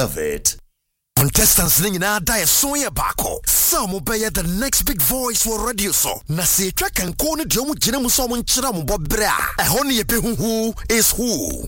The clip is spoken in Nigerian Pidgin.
deserve it. Contestants ning na da soye bako. Some obey the next big voice for radio so. Na se track and kone di omu jina mu so mu nchira mu bobra. Ehoni yepe who is who.